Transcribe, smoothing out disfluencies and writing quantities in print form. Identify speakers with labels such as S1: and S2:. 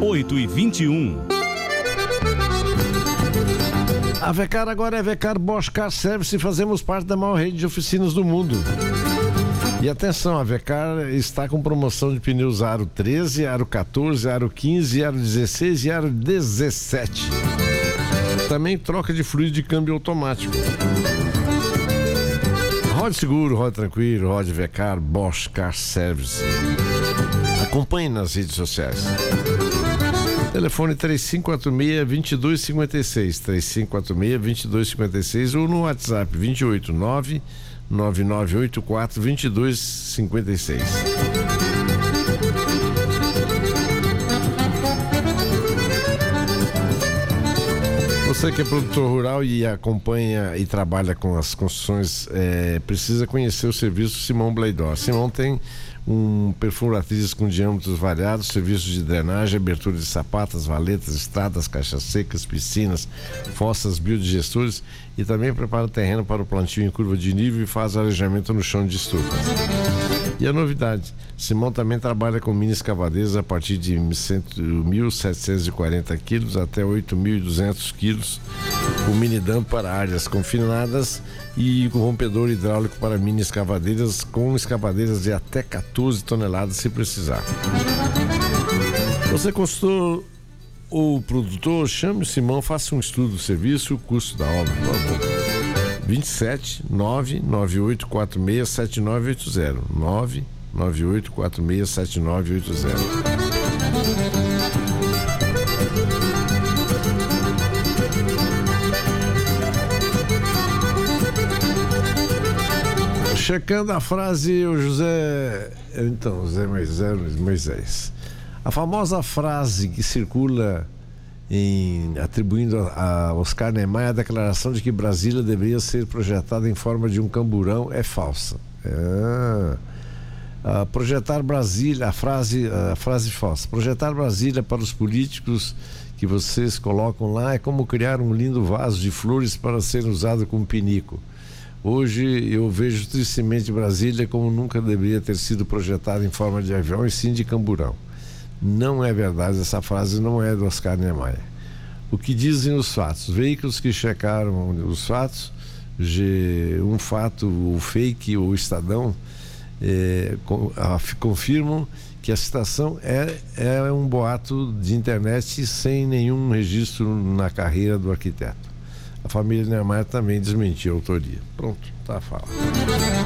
S1: 8h21.
S2: A Vecar agora é Vecar Bosch Car Service e fazemos parte da maior rede de oficinas do mundo. E atenção, a Vecar está com promoção de pneus Aro 13, Aro 14, Aro 15, Aro 16 e Aro 17. Também troca de fluido de câmbio automático. Rode seguro, rode tranquilo, rode Vecar Bosch Car Service. Acompanhe nas redes sociais. Telefone 3546-2256, 3546-2256 ou no WhatsApp 289-9984-2256. Você que é produtor rural e acompanha e trabalha com as construções, precisa conhecer o serviço Simão Blaidor. Simão tem perfuratrizes com diâmetros variados, serviços de drenagem, abertura de sapatas, valetas, estradas, caixas secas, piscinas, fossas, biodigestores e também prepara o terreno para o plantio em curva de nível e faz arejamento no chão de estufas. E a novidade, Simão também trabalha com mini escavadeiras a partir de 1.740 quilos até 8.200 quilos, com mini dump para áreas confinadas e com rompedor hidráulico para mini escavadeiras, com escavadeiras de até 14 toneladas se precisar. Você consultor ou produtor, chame o Simão, faça um estudo do serviço e o custo da obra. 27 99846 7980 99846 7980. Checando a frase, o José Moisés. A famosa frase que circula atribuindo a Oscar Niemeyer a declaração de que Brasília deveria ser projetada em forma de um camburão é falsa. Projetar Brasília, a frase falsa. Projetar Brasília para os políticos que vocês colocam lá é como criar um lindo vaso de flores para ser usado como pinico. Hoje eu vejo tristemente Brasília como nunca deveria ter sido projetada em forma de avião e sim de camburão. Não é verdade, essa frase não é do Oscar Niemeyer. O que dizem os fatos? Veículos que checaram os fatos, um fato, o Fake ou o Estadão, confirmam que a citação é um boato de internet sem nenhum registro na carreira do arquiteto. A família Niemeyer também desmentiu a autoria. Pronto, tá a fala.